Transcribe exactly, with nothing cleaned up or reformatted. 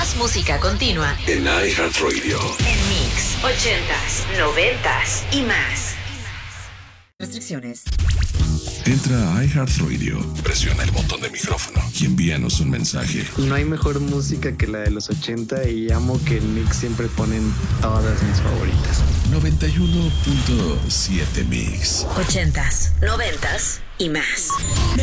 Más música continua en iHeartRadio. En Mix, ochentas, noventas y más. Restricciones. Entra a iHeartRadio, presiona el botón de micrófono y envíanos un mensaje. No hay mejor música que la de los ochenta y amo que en Mix siempre ponen todas mis favoritas. noventa y uno punto siete Mix. Ochentas, noventas y más.